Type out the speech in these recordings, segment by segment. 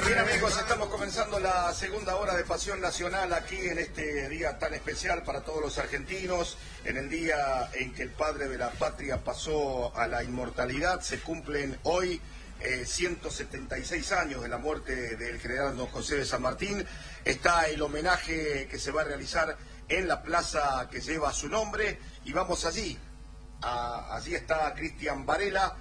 Bien amigos, estamos comenzando la segunda hora de Pasión Nacional aquí en este día tan especial para todos los argentinos, en el día en que el padre de la patria pasó a la inmortalidad. Se cumplen hoy 176 años de la muerte del general don José de San Martín. Está el homenaje que se va a realizar en la plaza que lleva su nombre y vamos allí. Allí está Cristian Varela,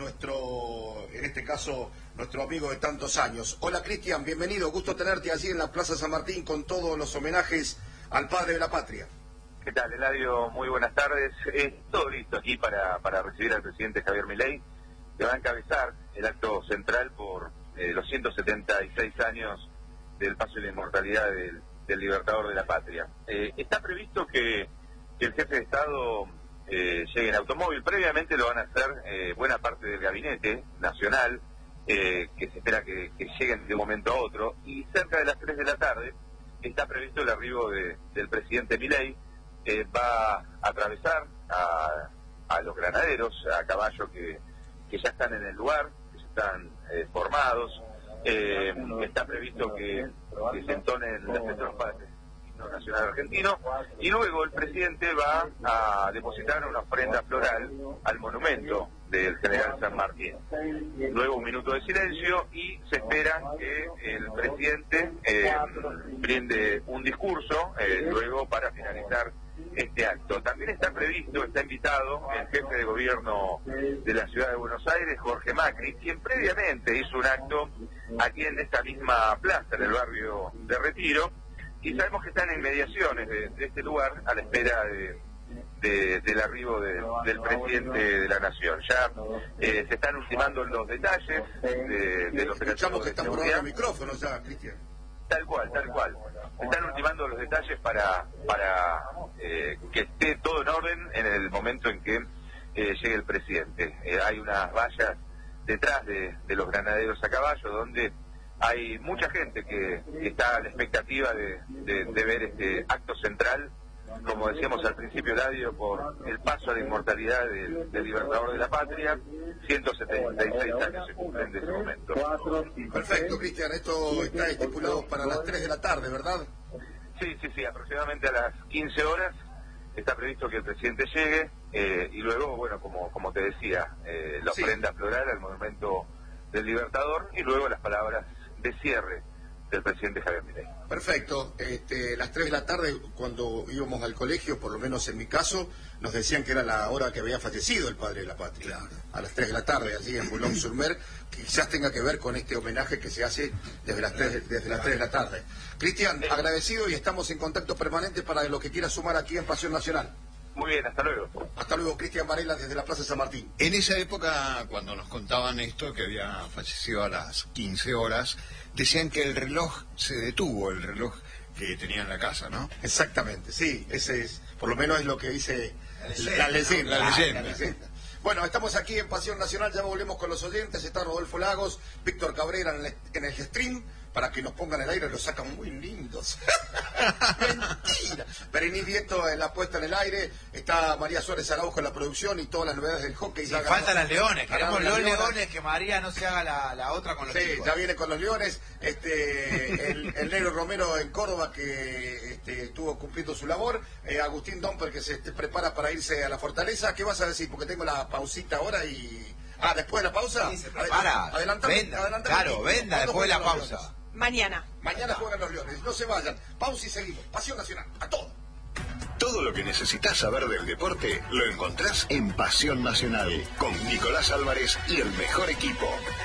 en este caso, nuestro amigo de tantos años. Hola Cristian, bienvenido, gusto tenerte allí en la Plaza San Martín con todos los homenajes al padre de la patria. ¿Qué tal, Eladio? Muy buenas tardes. Todo listo aquí para recibir al presidente Javier Milei, que va a encabezar el acto central por los 176 años del paso de la inmortalidad del libertador de la patria. Está previsto que el jefe de Estado llegue en automóvil. Previamente lo van a hacer buena parte del gabinete nacional, que se espera que lleguen de un momento a otro, y cerca de las 3 de la tarde está previsto el arribo del presidente Milei. Va a atravesar a los granaderos a caballo que ya están en el lugar, que ya están formados. Está previsto que se entonen las trompadas nacional argentino, y luego el presidente va a depositar una ofrenda floral al monumento del general San Martín. Luego un minuto de silencio y se espera que el presidente brinde un discurso luego para finalizar este acto. También está invitado el jefe de gobierno de la ciudad de Buenos Aires, Jorge Macri, quien previamente hizo un acto aquí en esta misma plaza, en el barrio de Retiro, y sabemos que están en inmediaciones de este lugar a la espera del arribo del presidente de la nación. Ya se están ultimando los detalles de los Escuchamos que están por el micrófono ya, Cristian. Tal cual. Se están ultimando los detalles para que esté todo en orden en el momento en que llegue el presidente. Hay unas vallas detrás de los granaderos a caballo donde hay mucha gente que está a la expectativa de ver este acto central, como decíamos al principio, Eladio, por el paso a la inmortalidad del libertador de la patria. 176 años se cumplen de ese momento. Perfecto, Cristian, esto está estipulado para las 3 de la tarde, ¿verdad? Sí, aproximadamente a las 15 horas está previsto que el presidente llegue, y luego, bueno, como te decía, la ofrenda floral al monumento del libertador, y luego las palabras de cierre del presidente Javier Milei. Perfecto. Las 3 de la tarde, cuando íbamos al colegio, por lo menos en mi caso, nos decían que era la hora que había fallecido el padre de la patria. Claro. A las 3 de la tarde, allí en Boulogne-sur-Mer, quizás tenga que ver con este homenaje que se hace desde las 3 de la tarde. Cristian, agradecido, y estamos en contacto permanente para lo que quiera sumar aquí en Pasión Nacional. Muy bien, hasta luego. Hasta luego, Cristian Varela, desde la Plaza San Martín. En esa época, cuando nos contaban esto, que había fallecido a las 15 horas, decían que el reloj se detuvo, el reloj que tenía en la casa, ¿no? Exactamente, sí, ese es, por lo menos es lo que dice la leyenda. La leyenda. Bueno, estamos aquí en Pasión Nacional, ya volvemos con los oyentes. Está Rodolfo Lagos, Víctor Cabrera en el stream, para que nos pongan el aire, los sacan muy lindos. Mentira. Berenice Vieto en la puesta en el aire, está María Suárez Araujo en la producción y todas las novedades del hockey. Sí, faltan las leones, queremos los leones, que María no se haga la otra con los chicos. Ya viene con los leones, el negro Romero en Córdoba, que estuvo cumpliendo su labor, Agustín Domper, que se prepara para irse a la Fortaleza. ¿Qué vas a decir? Porque tengo la pausita ahora y... después de la pausa. Sí, se prepara. Venda después de la pausa. Mañana juegan los Leones. No se vayan. Pausa y seguimos. Pasión Nacional. A todo. Todo lo que necesitas saber del deporte lo encontrás en Pasión Nacional con Nicolás Álvarez y el mejor equipo.